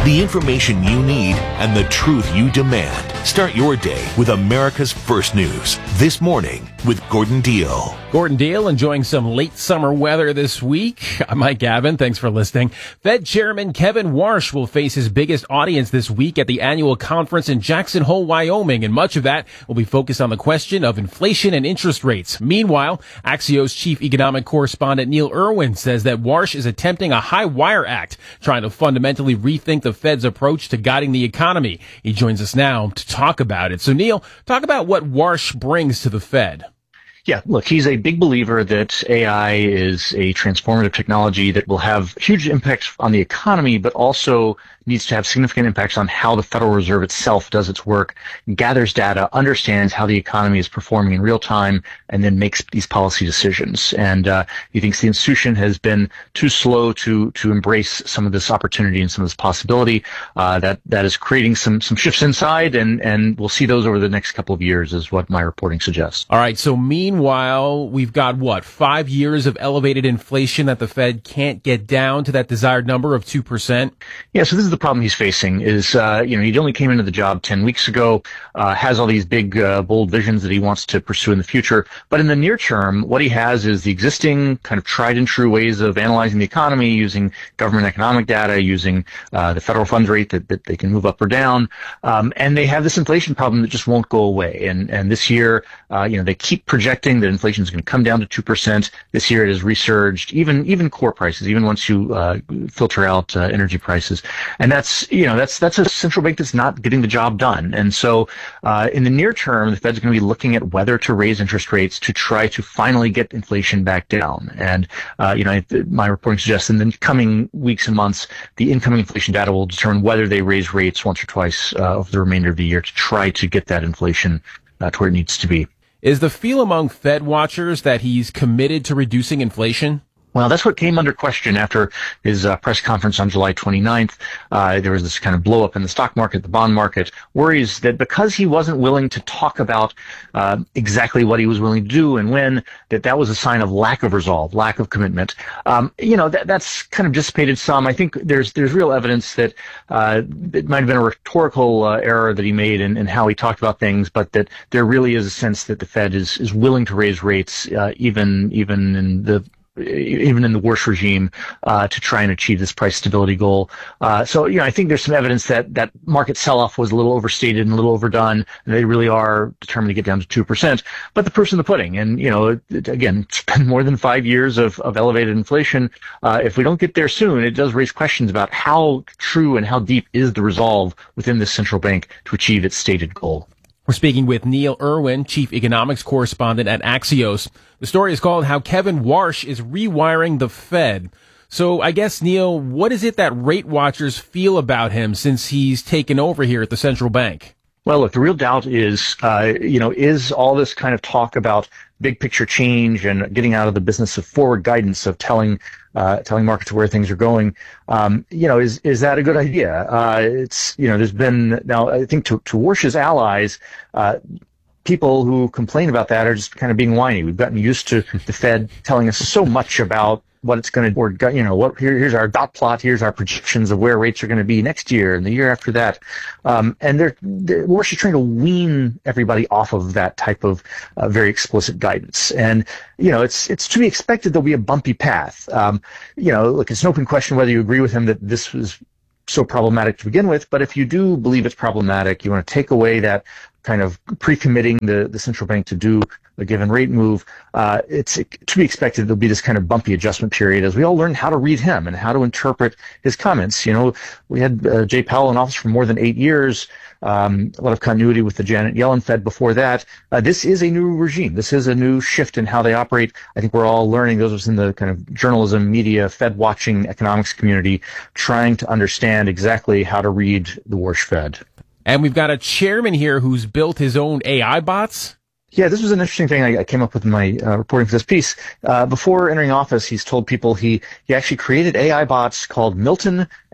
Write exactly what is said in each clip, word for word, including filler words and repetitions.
The information you need and the truth you demand. Start your day with America's First News. This morning with Gordon Deal. Gordon Deal enjoying some late summer weather this week. I'm Mike Gavin. Thanks for listening. Fed Chairman Kevin Warsh will face his biggest audience this week at the annual conference in Jackson Hole, Wyoming, and much of that will be focused on the question of inflation and interest rates. Meanwhile, Axios chief economic correspondent Neil Irwin says that Warsh is attempting a high wire act, trying to fundamentally rethink the Fed's approach to guiding the economy. He joins us now to talk about it. So, Neil, talk about what Warsh brings to the Fed. Yeah, look, he's a big believer that A I is a transformative technology that will have huge impacts on the economy, but also needs to have significant impacts on how the Federal Reserve itself does its work, gathers data, understands how the economy is performing in real time, and then makes these policy decisions. And uh, he thinks the institution has been too slow to to embrace some of this opportunity and some of this possibility. Uh, that that is creating some some shifts inside, and and we'll see those over the next couple of years, is what my reporting suggests. All right. So meanwhile, we've got what five years of elevated inflation that the Fed can't get down to that desired number of two percent. Yeah. So this is the problem he's facing is, uh, you know, he only came into the job ten weeks ago, uh, has all these big, uh, bold visions that he wants to pursue in the future. But in the near term, what he has is the existing kind of tried and true ways of analyzing the economy, using government economic data, using, uh, the federal funds rate that, that they can move up or down. Um, and they have this inflation problem that just won't go away. And, and this year, uh, you know, they keep projecting that inflation is going to come down to two percent. This year it has resurged, even, even core prices, even once you, uh, filter out, uh, energy prices. And that's, you know, that's, that's a central bank that's not getting the job done. And so, uh, in the near term, the Fed's going to be looking at whether to raise interest rates to try to finally get inflation back down. And, uh, you know, my reporting suggests in the coming weeks and months, the incoming inflation data will determine whether they raise rates once or twice, uh, over the remainder of the year to try to get that inflation, uh, to where it needs to be. Is the feel among Fed watchers that he's committed to reducing inflation? Well, that's what came under question after his uh, press conference on July twenty-ninth. Uh, there was this kind of blow up in the stock market, the bond market, worries that because he wasn't willing to talk about uh, exactly what he was willing to do and when, that that was a sign of lack of resolve, lack of commitment. Um, you know, that, that's kind of dissipated some. I think there's there's real evidence that uh, it might have been a rhetorical uh, error that he made in, in how he talked about things, but that there really is a sense that the Fed is, is willing to raise rates uh, even even in the even in the worst regime, uh, to try and achieve this price stability goal. Uh, so, you know, I think there's some evidence that that market sell-off was a little overstated and a little overdone. And they really are determined to get down to two percent. But the proof's in the pudding. And, you know, it, again, it's been more than five years of, of elevated inflation. Uh, if we don't get there soon, it does raise questions about how true and how deep is the resolve within this central bank to achieve its stated goal. We're speaking with Neil Irwin, chief economics correspondent at Axios. The story is called How Kevin Warsh is Rewiring the Fed. So I guess, Neil, what is it that rate watchers feel about him since he's taken over here at the central bank? Well, look, the real doubt is, uh, you know, is all this kind of talk about big picture change and getting out of the business of forward guidance of telling uh, telling markets where things are going, um, you know, is is that a good idea? Uh, it's, you know, there's been, now I think to, to Warsh's allies, uh, people who complain about that are just kind of being whiny. We've gotten used to the Fed telling us so much about what it's going to, or, you know, what, here, here's our dot plot, here's our projections of where rates are going to be next year and the year after that. Um, and they're, they're, we're just trying to wean everybody off of that type of uh, very explicit guidance. And, you know, it's, it's to be expected there'll be a bumpy path. Um, you know, look, it's an open question whether you agree with him that this was so problematic to begin with, but if you do believe it's problematic, you want to take away that kind of pre-committing the, the central bank to do a given rate move, uh, it's it, to be expected there'll be this kind of bumpy adjustment period as we all learn how to read him and how to interpret his comments. You know, we had uh, Jay Powell in office for more than eight years, um, a lot of continuity with the Janet Yellen Fed before that. Uh, this is a new regime. This is a new shift in how they operate. I think we're all learning, those of us in the kind of journalism, media, Fed-watching economics community, trying to understand exactly how to read the Warsh Fed. And we've got a chairman here who's built his own A I bots. Yeah, this was an interesting thing I, I came up with in my uh, reporting for this piece. Uh, before entering office, he's told people he, he actually created A I bots called Milton and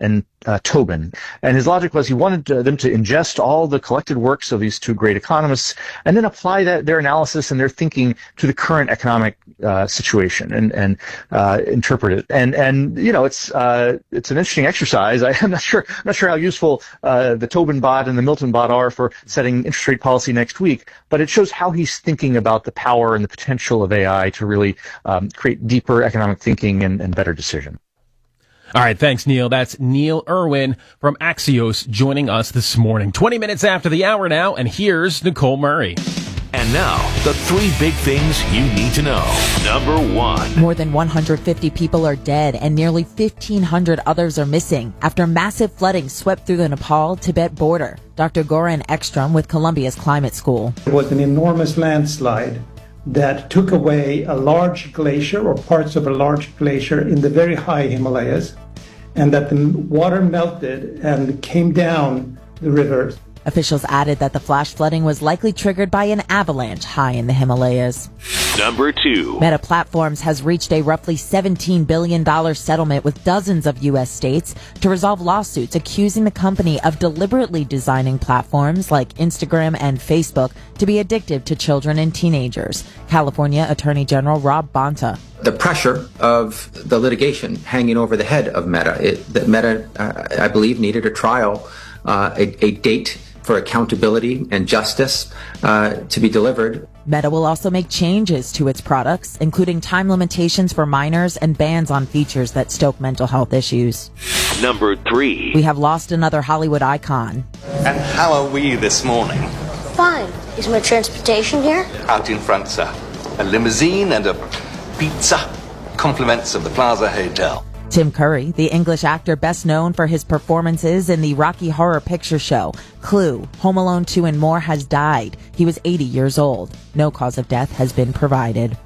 uh, Tobin. And his logic was he wanted uh, them to ingest all the collected works of these two great economists and then apply that their analysis and their thinking to the current economic uh, situation and and uh, interpret it. And and you know it's uh, it's an interesting exercise. I, I'm not sure I'm not sure how useful uh, the Tobin bot and the Milton bot are for setting interest rate policy next week, but it shows how he's thinking about the power and the potential of A I to really um, create deeper economic thinking and, and better decision. All right, thanks, Neil. That's Neil Irwin from Axios joining us this morning. twenty minutes after the hour now, and here's Nicole Murray. And now, the three big things you need to know. Number one. More than one hundred fifty people are dead and nearly fifteen hundred others are missing after massive flooding swept through the Nepal-Tibet border. Doctor Goran Ekstrom with Columbia's Climate School. It was an enormous landslide that took away a large glacier or parts of a large glacier in the very high Himalayas, and that the water melted and came down the rivers. Officials added that the flash flooding was likely triggered by an avalanche high in the Himalayas. Number two. Meta Platforms has reached a roughly seventeen billion dollars settlement with dozens of U S states to resolve lawsuits accusing the company of deliberately designing platforms like Instagram and Facebook to be addictive to children and teenagers. California Attorney General Rob Bonta. The pressure of the litigation hanging over the head of Meta. It, that Meta, uh, I believe, needed a trial, uh, a, a date for accountability and justice uh, to be delivered. Meta will also make changes to its products, including time limitations for minors and bans on features that stoke mental health issues. Number three. We have lost another Hollywood icon. And how are we this morning? Fine. Is my transportation here? Out in front, sir. A limousine and a pizza. Compliments of the Plaza Hotel. Tim Curry, the English actor best known for his performances in the Rocky Horror Picture Show, Clue, Home Alone two and more, has died. He was eighty years old. No cause of death has been provided.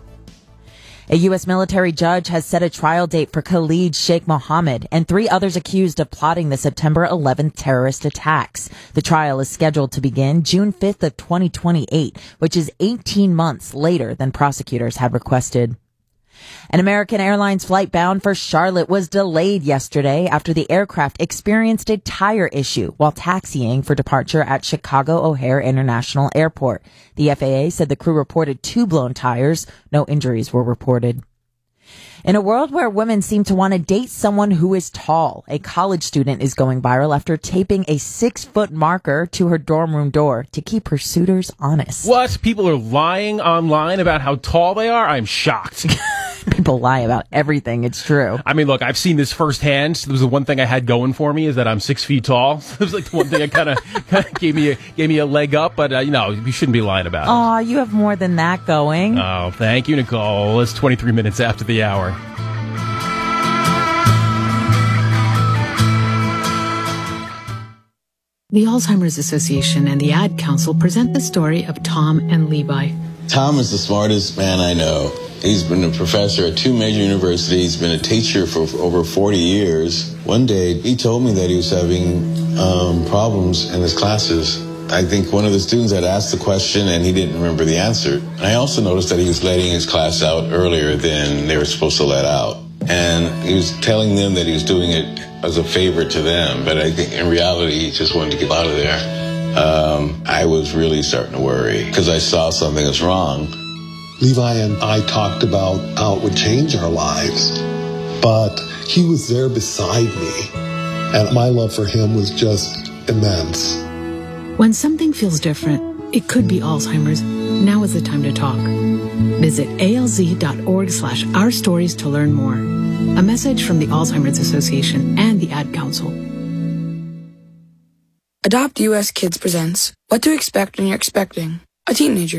A U S military judge has set a trial date for Khalid Sheikh Mohammed and three others accused of plotting the September eleventh terrorist attacks. The trial is scheduled to begin June fifth of twenty twenty-eight, which is eighteen months later than prosecutors had requested. An American Airlines flight bound for Charlotte was delayed yesterday after the aircraft experienced a tire issue while taxiing for departure at Chicago O'Hare International Airport. The F A A said the crew reported two blown tires. No injuries were reported. In a world where women seem to want to date someone who is tall, a college student is going viral after taping a six-foot marker to her dorm room door to keep her suitors honest. What? People are lying online about how tall they are? I'm shocked. People lie about everything. It's true. I mean, look, I've seen this firsthand. It was the one thing I had going for me is that I'm six feet tall. It was like the one thing that kind of kind of gave me a, gave me a leg up. But uh, you know, you shouldn't be lying about it. Aw, you have more than that going. Oh, thank you, Nicole. It's twenty-three minutes after the hour. The Alzheimer's Association and the Ad Council present the story of Tom and Levi. Tom is the smartest man I know. He's been a professor at two major universities, been a teacher for over forty years. One day, he told me that he was having um, problems in his classes. I think one of the students had asked the question and he didn't remember the answer. And I also noticed that he was letting his class out earlier than they were supposed to let out. And he was telling them that he was doing it as a favor to them, but I think in reality, he just wanted to get out of there. Um, I was really starting to worry because I saw something was wrong. Levi and I talked about how it would change our lives, but he was there beside me, and my love for him was just immense. When something feels different, it could be Alzheimer's. Now is the time to talk. Visit alz.org slash our stories to learn more. A message from the Alzheimer's Association and the Ad Council. Adopt U S Kids presents What to Expect When You're Expecting a Teenager.